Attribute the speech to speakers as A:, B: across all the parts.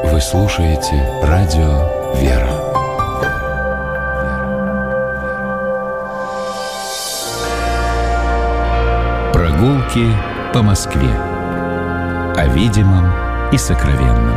A: Вы слушаете радио «Вера». Прогулки по Москве. О видимом и сокровенном.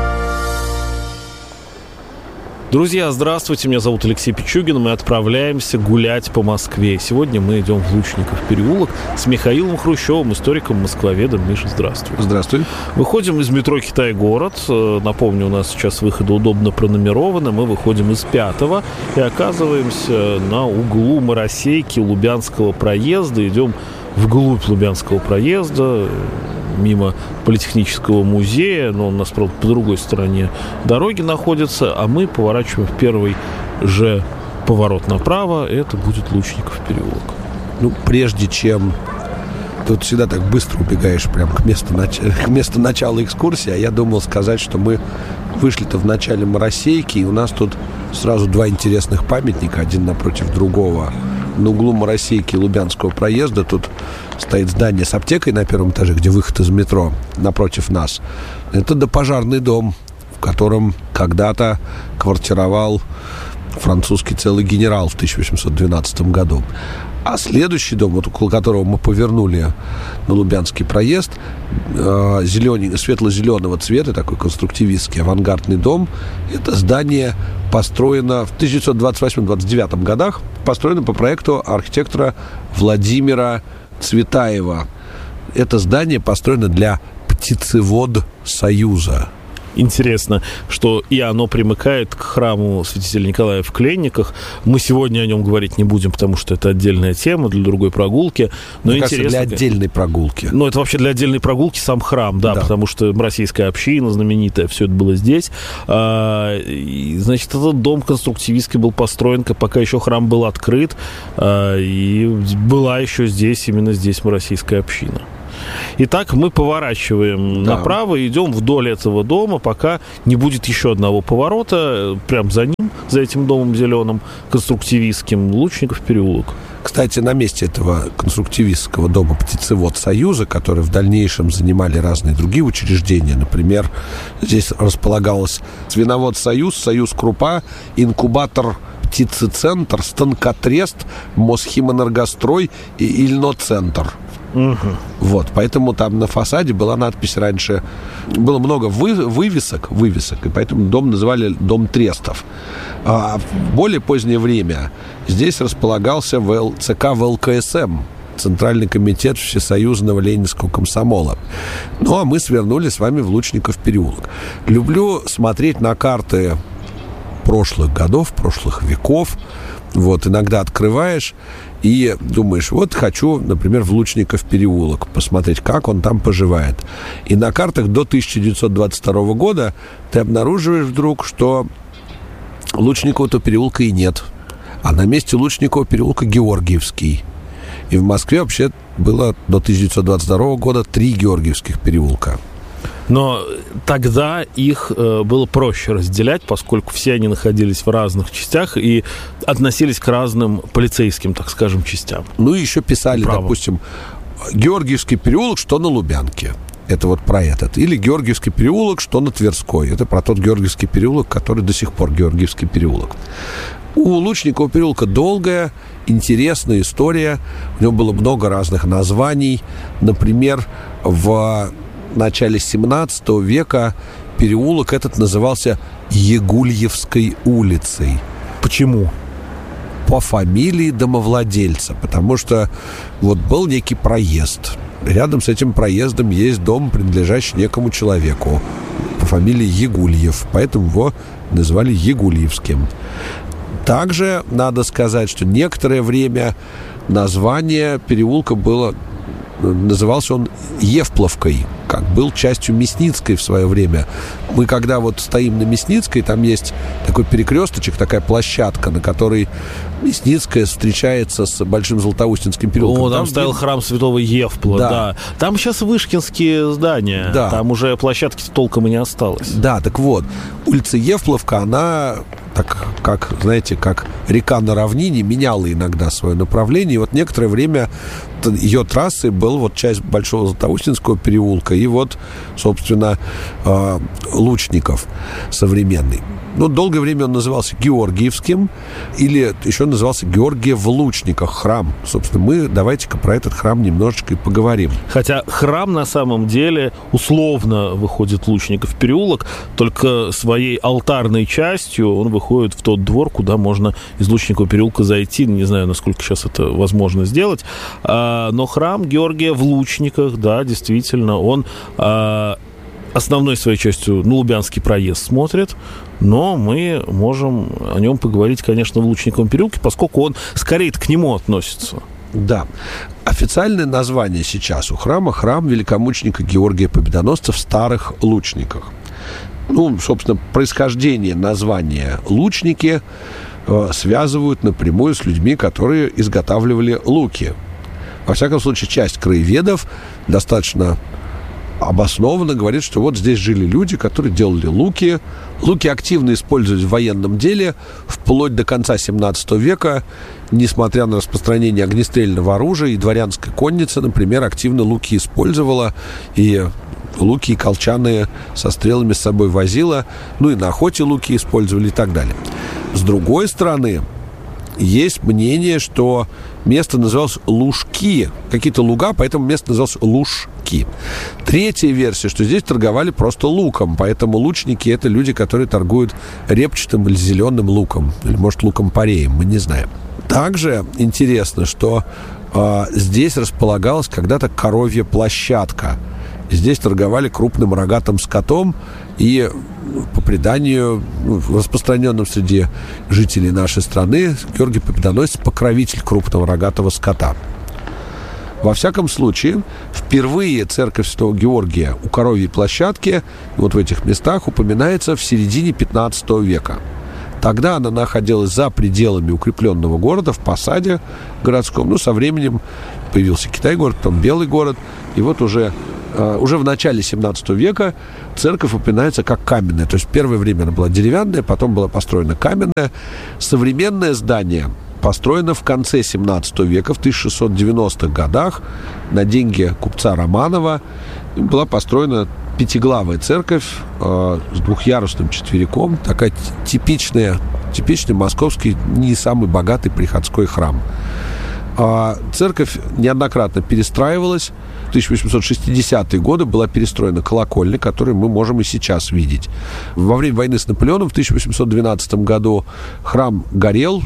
B: Друзья, здравствуйте, меня зовут Алексей Пичугин, мы отправляемся гулять по Москве. Сегодня мы идем в Лучников переулок с Михаилом Хрущевым, историком-москвоведом. Миша, здравствуй.
C: Здравствуй.
B: Выходим из метро «Китай-город». Напомню, у нас сейчас выходы удобно пронумерованы. Мы выходим из 5-го и оказываемся на углу Моросейки, Лубянского проезда. Идем вглубь Лубянского проезда, мимо Политехнического музея, но он у нас, правда, по другой стороне дороги находится, а мы поворачиваем в первый же поворот направо, это будет Лучников переулок.
C: Ну, прежде чем... Тут всегда так быстро убегаешь прям к месту начала экскурсии, а я думал сказать, что мы вышли-то в начале Моросейки, и у нас тут сразу два интересных памятника, один напротив другого. На углу Моросейки и Лубянского проезда тут стоит здание с аптекой на первом этаже, где выход из метро напротив нас. Это допожарный дом, в котором когда-то квартировал французский целый генерал в 1812 году. А следующий дом, вот около которого мы повернули на Лубянский проезд, светло-зеленого цвета, такой конструктивистский авангардный дом, это здание построено в 1928-29 годах, построено по проекту архитектора Владимира Цветаева. Это здание построено для Птицеводсоюза.
B: Интересно, что и оно примыкает к храму святителя Николая в Кленниках. Мы сегодня о нем говорить не будем, потому что это отдельная тема для другой прогулки. Но
C: мне кажется, для отдельной прогулки.
B: Ну, это вообще для отдельной прогулки сам храм, да. Потому что российская община знаменитая, все это было здесь. Значит, этот дом конструктивистский был построен, пока еще храм был открыт, и была еще здесь, именно здесь российская община. Итак, мы поворачиваем направо и идем вдоль этого дома, пока не будет еще одного поворота. Прям за ним, за этим домом зеленым, конструктивистским, Лучников переулок.
C: Кстати, на месте этого конструктивистского дома Птицеводсоюза, который в дальнейшем занимали разные другие учреждения, например, здесь располагалось Свиноводсоюз, Союз Крупа, инкубатор Птицецентр, Станкотрест, Мосхимэнергострой и Ильноцентр.
B: Угу.
C: Вот, поэтому там на фасаде была надпись раньше, было много вывесок, и поэтому дом называли Дом Трестов. А в более позднее время здесь располагался ЦК ВЛКСМ, Центральный комитет Всесоюзного Ленинского комсомола. Ну, а мы свернули с вами в Лучников переулок. Люблю смотреть на карты прошлых годов, прошлых веков. Вот, иногда открываешь и думаешь, вот хочу, например, в Лучников переулок посмотреть, как он там поживает. И на картах до 1922 года ты обнаруживаешь вдруг, что Лучникова-то переулка и нет. А на месте Лучникова переулка Георгиевский. И в Москве вообще было до 1922 года 3 Георгиевских переулка.
B: Но тогда их было проще разделять, поскольку все они находились в разных частях и относились к разным полицейским, так скажем, частям.
C: Ну и еще писали, допустим, Георгиевский переулок, что на Лубянке. Это вот про этот. Или Георгиевский переулок, что на Тверской. Это про тот Георгиевский переулок, который до сих пор Георгиевский переулок. У Лучникова переулка долгая, интересная история. У него было много разных названий. Например, в начале 17 века переулок этот назывался Егульевской улицей.
B: Почему?
C: По фамилии домовладельца. Потому что вот был некий проезд. Рядом с этим проездом есть дом, принадлежащий некому человеку по фамилии Егульев. Поэтому его называли Егульевским. Также надо сказать, что некоторое время название переулка было... Назывался он Евпловкой, как был частью Мясницкой в свое время. Мы когда вот стоим на Мясницкой, там есть такой перекресточек, такая площадка, на которой Мясницкая встречается с Большим Златоустинским переулком.
B: О, там стоял храм святого Евпла, да. Там сейчас вышкинские здания, там уже площадки толком и не осталось.
C: Да, так вот, улица Евпловка, она так как, знаете, как река на равнине меняла иногда свое направление. И вот некоторое время ее трассой был вот часть Большого Златоустинского переулка и вот, собственно, Лучников современный. Ну, долгое время он назывался Георгиевским, или еще назывался Георгия в Лучниках, храм. Собственно, давайте-ка про этот храм немножечко и поговорим.
B: Хотя храм на самом деле условно выходит Лучников переулок, только своей алтарной частью он выходит в тот двор, куда можно из Лучникова переулка зайти. Не знаю, насколько сейчас это возможно сделать. Но храм Георгия в Лучниках, да, действительно, он основной своей частью на Лубянский проезд смотрит, но мы можем о нем поговорить, конечно, в Лучниковом переулке, поскольку он скорее к нему относится.
C: Да. Официальное название сейчас у храма — храм великомученика Георгия Победоносца в Старых Лучниках. Ну, собственно, происхождение названия Лучники связывают напрямую с людьми, которые изготавливали луки. Во всяком случае, часть краеведов достаточно обоснованно говорит, что вот здесь жили люди, которые делали луки. Луки активно использовались в военном деле вплоть до конца 17 века, несмотря на распространение огнестрельного оружия, и дворянская конница, например, активно луки использовала, и луки и колчаны со стрелами с собой возила, ну и на охоте луки использовали и так далее. С другой стороны, есть мнение, что место называлось Лужки, какие-то луга, поэтому место называлось Лужки. Третья версия, что здесь торговали просто луком, поэтому лучники — это люди, которые торгуют репчатым или зеленым луком, или, может, луком-пореем, мы не знаем. Также интересно, что здесь располагалась когда-то коровья площадка. Здесь торговали крупным рогатым скотом, и по преданию, распространенным среди жителей нашей страны, Георгий Победоносец — покровитель крупного рогатого скота. Во всяком случае, впервые церковь Святого Георгия у коровьей площадки, вот в этих местах, упоминается в середине 15 века. Тогда она находилась за пределами укрепленного города, в посаде городском. Ну, со временем появился Китай-город, потом Белый город, и вот уже в начале 17 века церковь упоминается как каменная. То есть первое время она была деревянная, потом была построена каменная. Современное здание построено в конце 17 века, в 1690-х годах, на деньги купца Романова. Была построена пятиглавая церковь с двухъярусным четвериком. Такая типичный московский, не самый богатый приходской храм. Церковь неоднократно перестраивалась. В 1860-е годы была перестроена колокольня, которую мы можем и сейчас видеть. Во время войны с Наполеоном в 1812 году храм горел,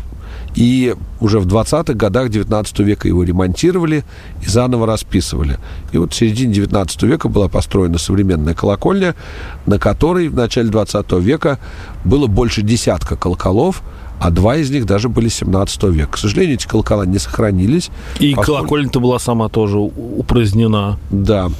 C: и уже в 20-х годах 19 века его ремонтировали и заново расписывали. И вот в середине 19 века была построена современная колокольня, на которой в начале 20 века было больше десятка колоколов, а два из них даже были 17 века. К сожалению, эти колокола не сохранились.
B: И колокольня-то была сама тоже упразднена. Да.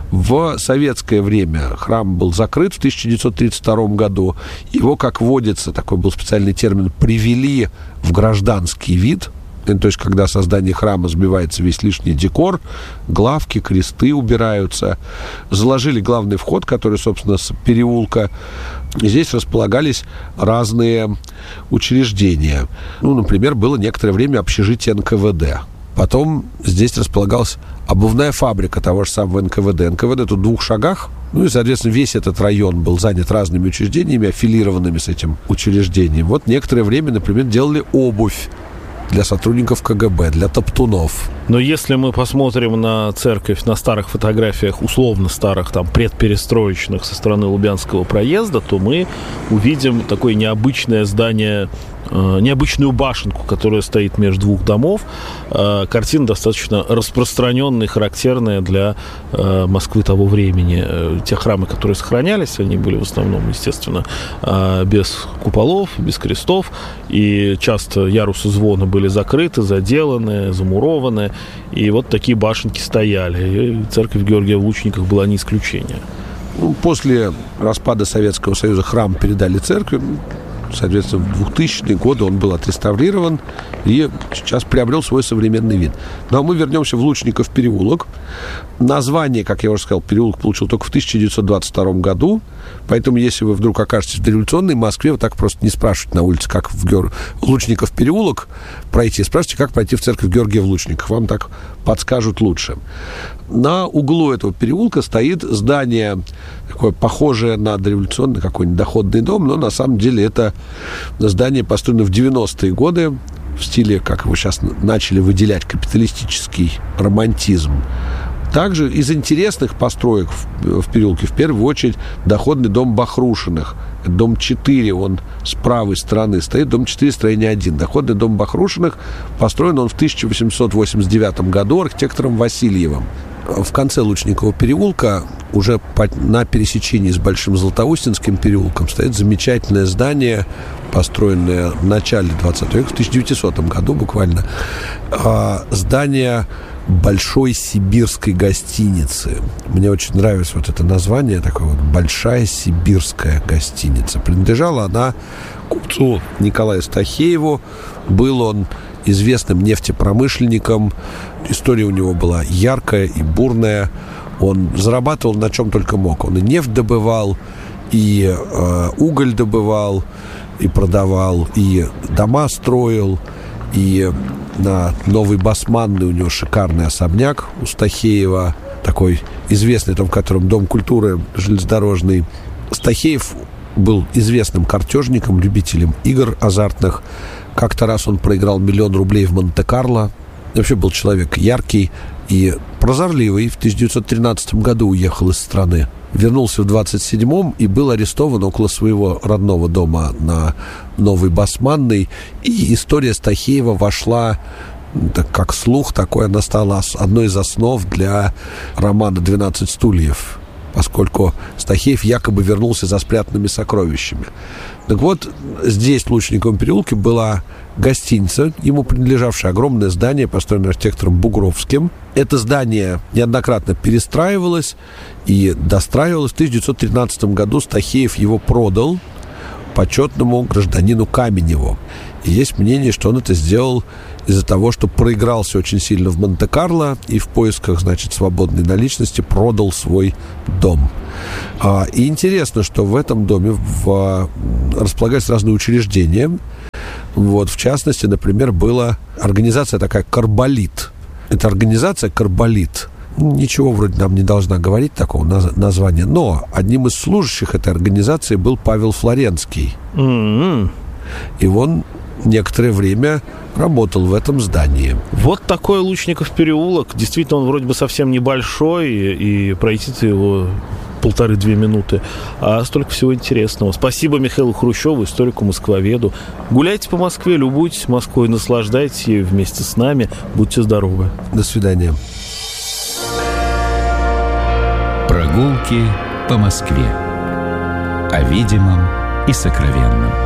C: В советское время храм был закрыт в 1932 году. Его, как водится, такой был специальный термин, привели в гражданский вид. То есть, когда создание храма сбивается весь лишний декор, главки, кресты убираются. Заложили главный вход, который, собственно, с переулка. И здесь располагались разные учреждения. Ну, например, было некоторое время общежитие НКВД. Потом здесь располагалась обувная фабрика того же самого НКВД. НКВД тут в 2 шагах. Ну и, соответственно, весь этот район был занят разными учреждениями, аффилированными с этим учреждением. Вот некоторое время, например, делали обувь для сотрудников КГБ, для топтунов.
B: Но если мы посмотрим на церковь на старых фотографиях, условно старых, там, предперестроечных со стороны Лубянского проезда, то мы увидим такое необычное здание, необычную башенку, которая стоит между 2 домов. Картина достаточно распространенная и характерная для Москвы того времени. Те храмы, которые сохранялись, они были в основном, естественно, без куполов, без крестов, и часто ярусы звона были закрыты, заделаны, замурованы, и вот такие башенки стояли. И церковь Георгия в Лучниках была не исключение.
C: После распада Советского Союза храм передали церкви. Соответственно, в 2000-е годы он был отреставрирован и сейчас приобрел свой современный вид. Ну, а мы вернемся в Лучников переулок. Название, как я уже сказал, переулок получил только в 1922 году, поэтому если вы вдруг окажетесь в дореволюционной Москве, вы так просто не спрашиваете на улице, как в Лучников переулок пройти, спрашивайте, как пройти в церковь Георгия в Лучниках, вам так подскажут лучше. На углу этого переулка стоит здание, такое похожее на дореволюционный какой-нибудь доходный дом, но на самом деле это здание построено в 90-е годы, в стиле, как его сейчас начали выделять, капиталистический романтизм. Также из интересных построек в переулке, в первую очередь, доходный дом Бахрушиных. Дом 4, он с правой стороны стоит, дом 4, строение 1. Доходный дом Бахрушиных, построен он в 1889 году архитектором Васильевым. В конце Лучникового переулка, уже на пересечении с Большим Златоустинским переулком, стоит замечательное здание, построенное в начале 20 века, в 1900 году буквально, здание Большой сибирской гостиницы. Мне очень нравится вот это название, такое вот Большая сибирская гостиница. Принадлежала она купцу Николаю Стахееву. Был он известным нефтепромышленником. История у него была яркая и бурная. Он зарабатывал на чем только мог. Он и нефть добывал, и уголь добывал, и продавал, и дома строил, и на Новой Басманной у него шикарный особняк у Стахеева, такой известный, в котором Дом культуры железнодорожный. Стахеев был известным картежником, любителем игр азартных. Как-то раз он проиграл 1 000 000 рублей в Монте-Карло. Вообще был человек яркий и прозорливый. В 1913 году уехал из страны. Вернулся в 27-м и был арестован около своего родного дома на Новой Басманной. И история Стахеева вошла, как слух такой, она стала одной из основ для романа «12 стульев», поскольку Стахеев якобы вернулся за спрятанными сокровищами. Так вот, здесь, в Лучниковом переулке, была гостиница, ему принадлежавшее огромное здание, построенное архитектором Бугровским. Это здание неоднократно перестраивалось и достраивалось. В 1913 году Стахеев его продал почетному гражданину Каменеву. И есть мнение, что он это сделал из-за того, что проигрался очень сильно в Монте-Карло и в поисках, свободной наличности продал свой дом. И интересно, что в этом доме располагались разные учреждения. Вот, в частности, например, была организация такая «Карболит». Эта организация «Карболит» ничего вроде нам не должна говорить, такого названия, но одним из служащих этой организации был Павел Флоренский. Mm-hmm. И он некоторое время работал в этом здании.
B: Вот такой Лучников переулок. Действительно, он вроде бы совсем небольшой, и пройти-то его 1,5-2 минуты. А столько всего интересного. Спасибо Михаилу Хрущеву, историку-москвоведу. Гуляйте по Москве, любуйтесь Москвой, наслаждайтесь ею вместе с нами. Будьте здоровы.
C: До свидания.
A: Прогулки по Москве. О видимом и сокровенном.